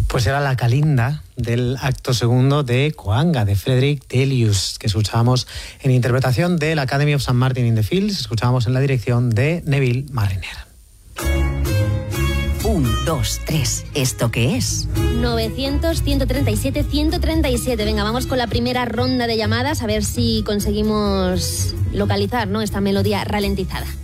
Pues era la Calinda del acto segundo de Coanga, de Frederick Delius, que escuchábamos en interpretación de la Academy of St. Martin in the Fields, escuchábamos en la dirección de Neville Marriner. 1, 2, 3, ¿esto qué es? 900-137-137. Venga, vamos con la primera ronda de llamadas, a ver si conseguimos localizar, ¿no?, esta melodía ralentizada.